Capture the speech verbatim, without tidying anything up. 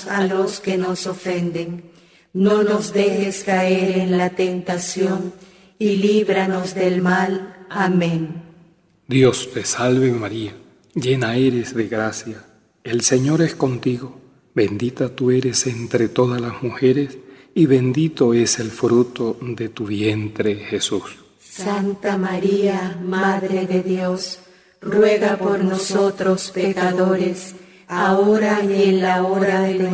perdónanos a los que nos ofenden. No nos dejes caer en la tentación, y líbranos del mal. Amén. Dios te salve María, llena eres de gracia, el Señor es contigo, bendita tú eres entre todas las mujeres, y bendito es el fruto de tu vientre, Jesús. Santa María, Madre de Dios, ruega por nosotros pecadores, ahora y en la hora de